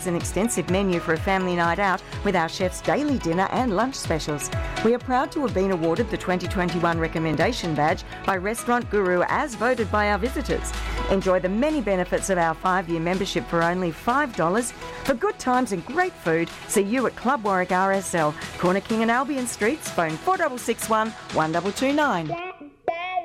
an extensive menu for a family night out with our chef's daily dinner and lunch specials. We are proud to have been awarded the 2021 Recommendation Badge by Restaurant Guru as voted by our visitors. Enjoy the many benefits of our 5-year membership for only $5. For good times and great food, see you at Club Warwick RSL, Corner King and Albion Streets, phone 4661 1229.